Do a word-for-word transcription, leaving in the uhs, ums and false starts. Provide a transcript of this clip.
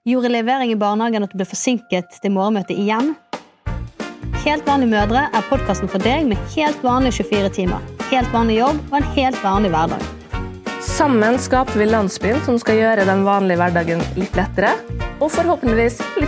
Gjorde levering i barnehagen at du ble forsinket til morgenmøte igjen? Helt vanlige mødre er podcasten for deg med helt vanlige tjuefire timer, helt vanlig jobb og en helt vanlig hverdag. Sammen skaper vi landsbyen som skal gjøre den vanlige hverdagen litt lettere, og forhåpentligvis litt